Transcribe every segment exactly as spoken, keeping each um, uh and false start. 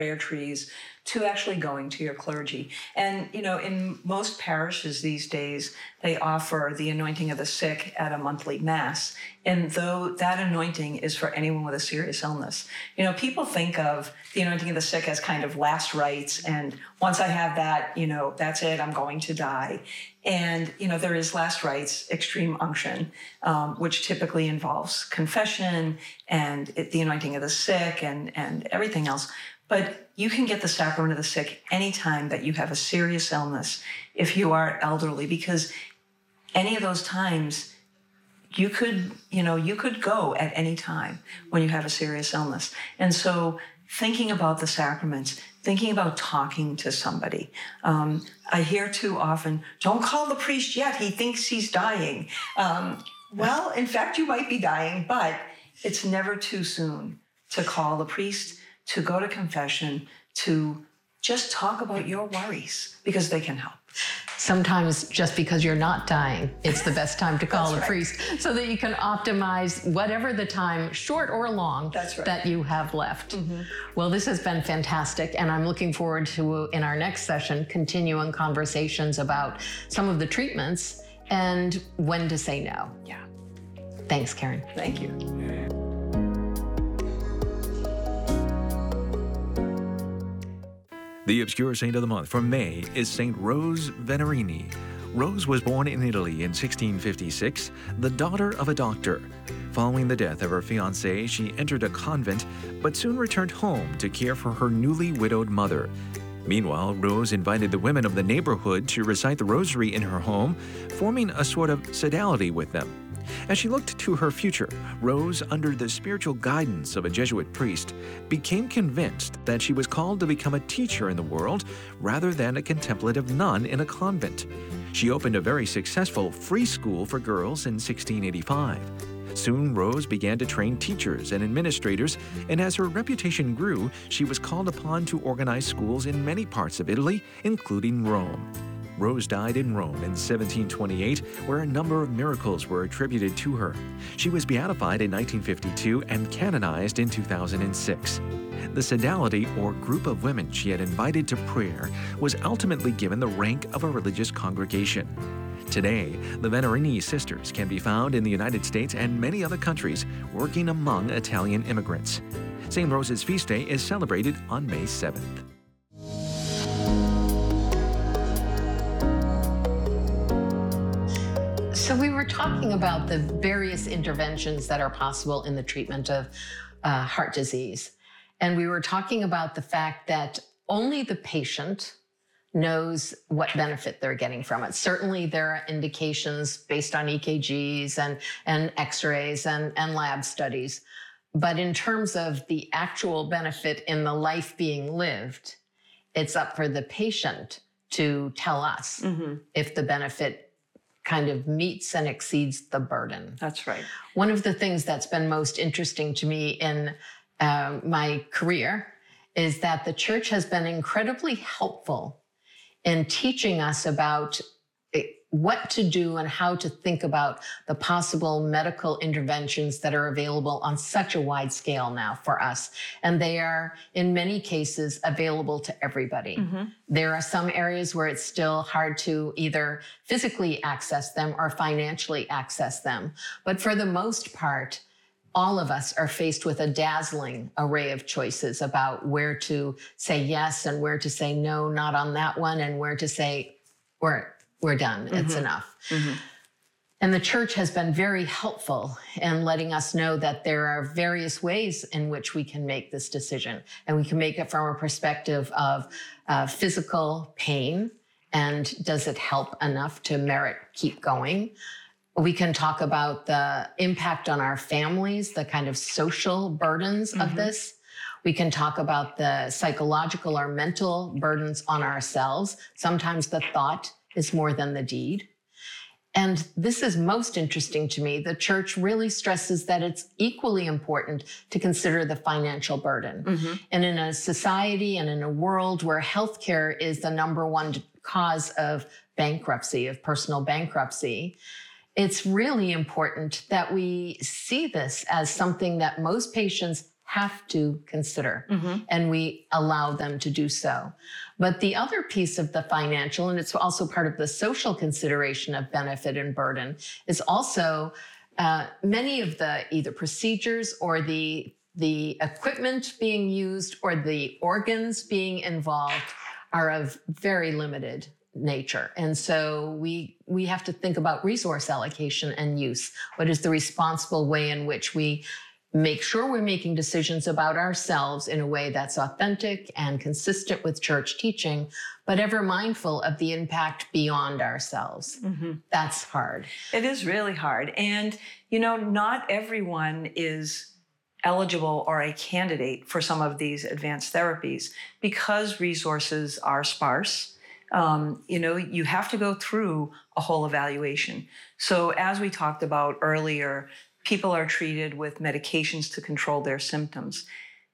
prayer trees to actually going to your clergy. And, you know, in most parishes these days, they offer the anointing of the sick at a monthly mass. And though that anointing is for anyone with a serious illness, you know, people think of the anointing of the sick as kind of last rites. And once I have that, you know, that's it, I'm going to die. And, you know, there is last rites, extreme unction, um, which typically involves confession and it, the anointing of the sick and, and everything else. But you can get the sacrament of the sick anytime that you have a serious illness if you are elderly, because any of those times you could, you know, you could go at any time when you have a serious illness. And so thinking about the sacraments, thinking about talking to somebody. Um, I hear too often, don't call the priest yet, he thinks he's dying. Um, well, in fact, you might be dying, but it's never too soon to call the priest, to go to confession, to just talk about your worries, because they can help. Sometimes just because you're not dying, it's the best time to call a right. priest so that you can optimize whatever the time, short or long, That's right. that you have left. Mm-hmm. Well, this has been fantastic, and I'm looking forward to, in our next session, continuing conversations about some of the treatments and when to say no. Yeah. Thanks, Karen. Thank you. The Obscure Saint of the Month for May is Saint Rose Venerini. Rose was born in Italy in sixteen fifty-six, the daughter of a doctor. Following the death of her fiancé, she entered a convent, but soon returned home to care for her newly widowed mother. Meanwhile, Rose invited the women of the neighborhood to recite the rosary in her home, forming a sort of sodality with them. As she looked to her future, Rose, under the spiritual guidance of a Jesuit priest, became convinced that she was called to become a teacher in the world rather than a contemplative nun in a convent. She opened a very successful free school for girls in sixteen eighty-five. Soon, Rose began to train teachers and administrators, and as her reputation grew, she was called upon to organize schools in many parts of Italy, including Rome. Rose died in Rome in seventeen twenty-eight, where a number of miracles were attributed to her. She was beatified in nineteen fifty-two and canonized in two thousand six. The sodality, or group of women she had invited to prayer, was ultimately given the rank of a religious congregation. Today, the Venerini sisters can be found in the United States and many other countries, working among Italian immigrants. Saint Rose's feast day is celebrated on May seventh. So we were talking about the various interventions that are possible in the treatment of uh, heart disease. And we were talking about the fact that only the patient knows what benefit they're getting from it. Certainly there are indications based on E K Gs and, and x-rays and, and lab studies. But in terms of the actual benefit in the life being lived, it's up for the patient to tell us mm-hmm. if the benefit kind of meets and exceeds the burden. That's right. One of the things that's been most interesting to me in uh, my career is that the church has been incredibly helpful in teaching us about what to do and how to think about the possible medical interventions that are available on such a wide scale now for us. And they are, in many cases, available to everybody. Mm-hmm. There are some areas where it's still hard to either physically access them or financially access them. But for the most part, all of us are faced with a dazzling array of choices about where to say yes and where to say no, not on that one, and where to say, we're, we're done, mm-hmm. it's enough. Mm-hmm. And the church has been very helpful in letting us know that there are various ways in which we can make this decision. And we can make it from a perspective of uh, physical pain, and does it help enough to merit keep going? We can talk about the impact on our families, the kind of social burdens mm-hmm. of this. We can talk about the psychological or mental burdens on ourselves. Sometimes the thought is more than the deed. And this is most interesting to me. The church really stresses that it's equally important to consider the financial burden. Mm-hmm. And in a society and in a world where healthcare is the number one cause of bankruptcy, of personal bankruptcy, it's really important that we see this as something that most patients have to consider, Mhm. and we allow them to do so. But the other piece of the financial, and it's also part of the social consideration of benefit and burden, is also uh, many of the either procedures or the the equipment being used or the organs being involved are of very limited nature. And so we we have to think about resource allocation and use. What is the responsible way in which we make sure we're making decisions about ourselves in a way that's authentic and consistent with church teaching, but ever mindful of the impact beyond ourselves? Mm-hmm. That's hard. It is really hard. And, you know, not everyone is eligible or a candidate for some of these advanced therapies because resources are sparse. Um, you know, you have to go through a whole evaluation. So as we talked about earlier, people are treated with medications to control their symptoms.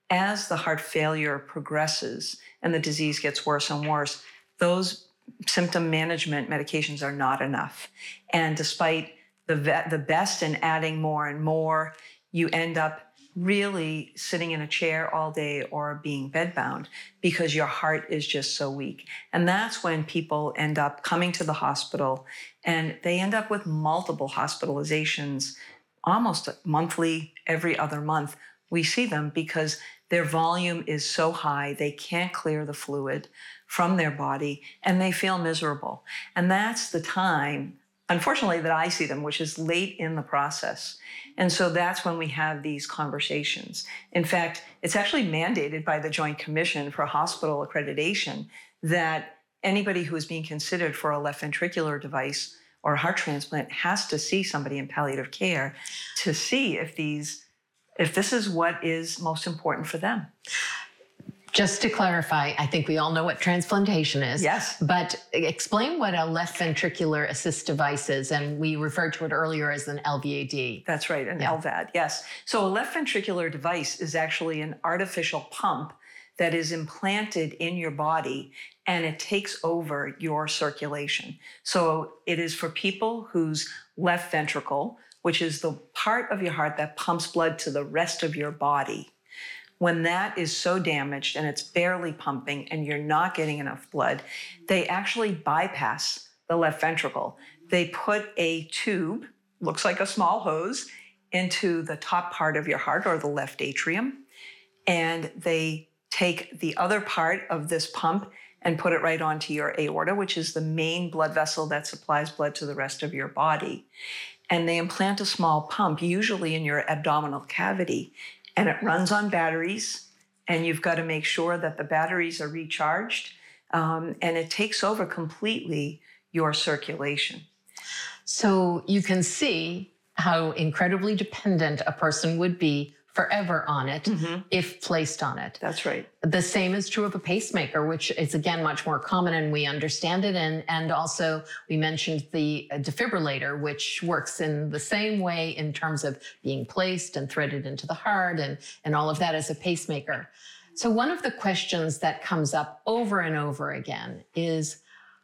As the heart failure progresses and the disease gets worse and worse, those symptom management medications are not enough. And despite the, ve- the best in adding more and more, you end up really sitting in a chair all day or being bedbound because your heart is just so weak. And that's when people end up coming to the hospital, and they end up with multiple hospitalizations almost monthly, every other month. We see them because their volume is so high, they can't clear the fluid from their body, and they feel miserable. And that's the time, unfortunately, that I see them, which is late in the process. And so that's when we have these conversations. In fact, it's actually mandated by the Joint Commission for Hospital Accreditation that anybody who is being considered for a left ventricular device or a heart transplant has to see somebody in palliative care to see if these, if this is what is most important for them. Just to clarify, I think we all know what transplantation is. Yes. But explain what a left ventricular assist device is. And we referred to it earlier as an L V A D. That's right, an Yeah. L V A D, yes. So a left ventricular device is actually an artificial pump that is implanted in your body, and it takes over your circulation. So it is for people whose left ventricle, which is the part of your heart that pumps blood to the rest of your body, when that is so damaged and it's barely pumping and you're not getting enough blood, they actually bypass the left ventricle. They put a tube, looks like a small hose, into the top part of your heart or the left atrium, and they take the other part of this pump and put it right onto your aorta, which is the main blood vessel that supplies blood to the rest of your body. And they implant a small pump, usually in your abdominal cavity, and it runs on batteries, and you've got to make sure that the batteries are recharged, um, and it takes over completely your circulation. So you can see how incredibly dependent a person would be forever on it Mm-hmm. if placed on it. That's right. The same is true of a pacemaker, which is, again, much more common and we understand it. And, and also, we mentioned the defibrillator, which works in the same way in terms of being placed and threaded into the heart and, and all of that as a pacemaker. So one of the questions that comes up over and over again is,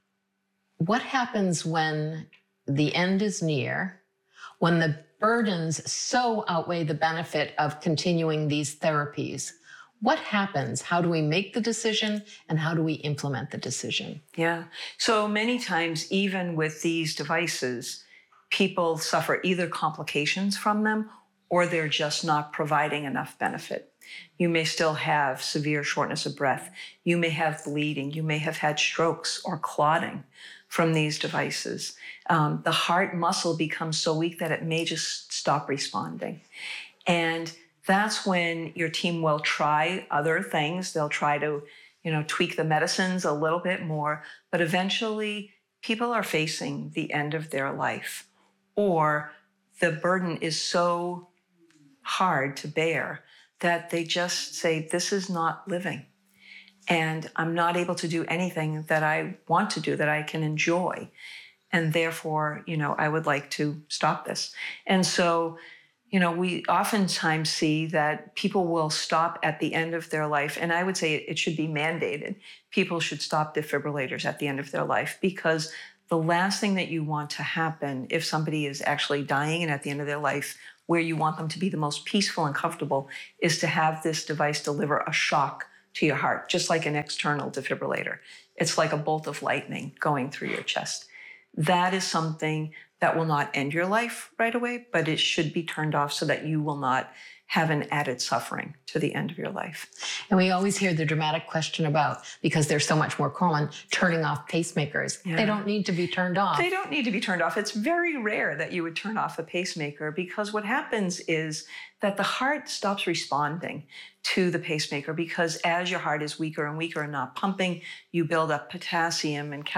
what happens when the end is near, when the burdens so outweigh the benefit of continuing these therapies? What happens? How do we make the decision, and how do we implement the decision? Yeah. So many times, even with these devices, people suffer either complications from them or they're just not providing enough benefit. You may still have severe shortness of breath. You may have bleeding. You may have had strokes or clotting from these devices. Um, the heart muscle becomes so weak that it may just stop responding. And that's when your team will try other things. They'll try to, you know, tweak the medicines a little bit more, but eventually people are facing the end of their life, or the burden is so hard to bear that they just say, this is not living. And I'm not able to do anything that I want to do, that I can enjoy. And therefore, you know, I would like to stop this. And so, you know, we oftentimes see that people will stop at the end of their life. And I would say it should be mandated. People should stop defibrillators at the end of their life, because the last thing that you want to happen if somebody is actually dying and at the end of their life where you want them to be the most peaceful and comfortable is to have this device deliver a shock to your heart, just like an external defibrillator. It's like a bolt of lightning going through your chest. That is something that will not end your life right away, but it should be turned off so that you will not have an added suffering to the end of your life. And we always hear the dramatic question about, because they're so much more common, turning off pacemakers. Yeah. They don't need to be turned off. They don't need to be turned off. It's very rare that you would turn off a pacemaker, because what happens is that the heart stops responding to the pacemaker, because as your heart is weaker and weaker and not pumping, you build up potassium and calcium